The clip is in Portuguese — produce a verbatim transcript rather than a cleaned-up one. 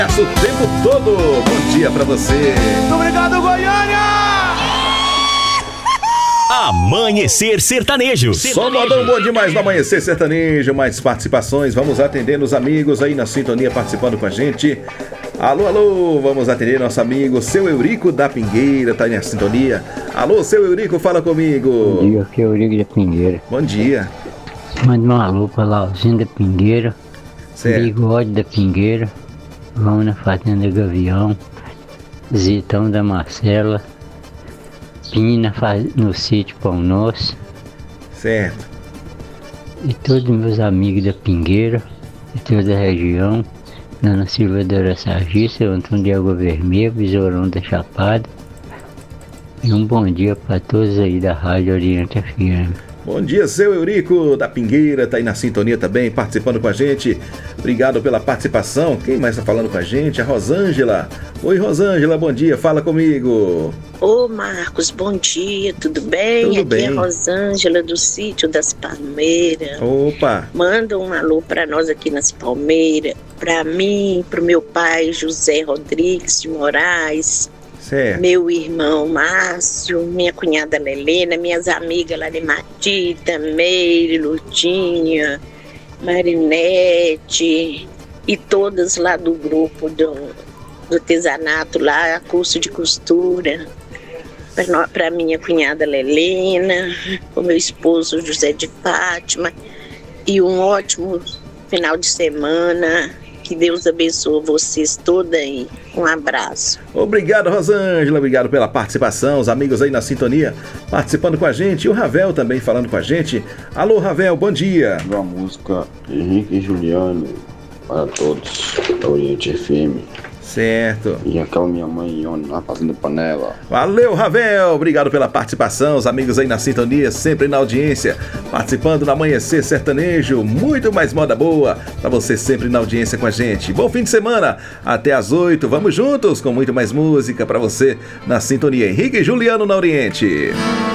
O tempo todo. Bom dia pra você. Muito obrigado, Goiânia! Amanhecer Sertanejo. Só modão bom demais no Amanhecer Sertanejo. Mais participações. Vamos atendendo os amigos aí na sintonia participando com a gente. Alô, alô. Vamos atender nosso amigo Seu Eurico da Pingueira. Tá aí na sintonia. Alô, Seu Eurico, fala comigo. Bom dia, aqui é o Eurico da Pingueira. Bom dia. Manda um alô pra Lauzinho da Pingueira. Certo. Bigode da Pingueira. Vamos na Fazenda Gavião. Zitão da Marcela. Pina no sítio Pão Nosso. Certo. E todos meus amigos da Pingueira, de toda a região. Dona Silva da Araçagi, seu Antônio de Água Vermelha, Besourão da Chapada. E um bom dia para todos aí da Rádio Oriente F M. Bom dia, Seu Eurico da Pingueira, tá aí na sintonia também, participando com a gente. Obrigado pela participação. Quem mais tá falando com a gente? A Rosângela. Oi, Rosângela, bom dia, fala comigo. Ô Marcos, bom dia, tudo bem? Tudo Aqui bem. é a Rosângela do Sítio das Palmeiras. Opa. Manda um alô pra nós aqui nas Palmeiras, pra mim, pro meu pai José Rodrigues de Moraes, certo. Meu irmão Márcio, minha cunhada Lelena, minhas amigas lá de Matita, Meire, Lutinha, Marinete e todas lá do grupo do, do artesanato lá, curso de costura. Para minha cunhada Lelena, o meu esposo José de Fátima, e um ótimo final de semana. Que Deus abençoe vocês todos aí. Um abraço. Obrigado, Rosângela. Obrigado pela participação. Os amigos aí na sintonia participando com a gente. E o Ravel também falando com a gente. Alô, Ravel, bom dia. Uma música Henrique e Juliano para todos da Oriente F M. Certo. E aquela minha mãe Ione na Fazenda Panela. Valeu, Ravel. Obrigado pela participação. Os amigos aí na sintonia, sempre na audiência, participando do Amanhecer Sertanejo. Muito mais moda boa pra você sempre na audiência com a gente. Bom fim de semana. Até às oito. Vamos juntos com muito mais música pra você na sintonia. Henrique e Juliano na Oriente.